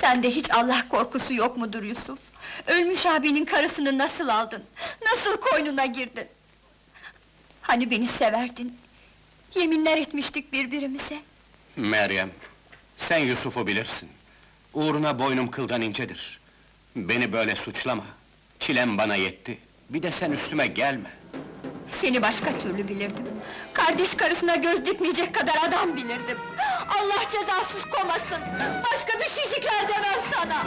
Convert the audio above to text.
Sende hiç Allah korkusu yok mudur Yusuf? Ölmüş abinin karısını nasıl aldın? Nasıl koynuna girdin? Hani beni severdin? Yeminler etmiştik birbirimize. Meryem, sen Yusuf'u bilirsin. Uğruna boynum kıldan incedir. Beni böyle suçlama. Çilem bana yetti. Bir de sen üstüme gelme. Seni başka türlü bilirdim. Kardeş karısına göz dikmeyecek kadar adam bilirdim. Allah cezasız komasın! Başka bir şişikler demem sana!